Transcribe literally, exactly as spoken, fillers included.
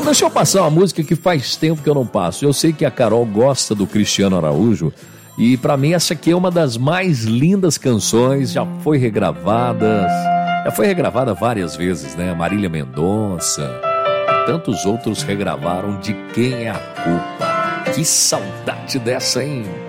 Então deixa eu passar uma música que faz tempo que eu não passo. Eu sei que a Carol gosta do Cristiano Araújo e pra mim essa aqui é uma das mais lindas canções, já foi regravada, já foi regravada várias vezes, né? Marília Mendonça e tantos outros regravaram De Quem é a Culpa. Que saudade dessa, hein?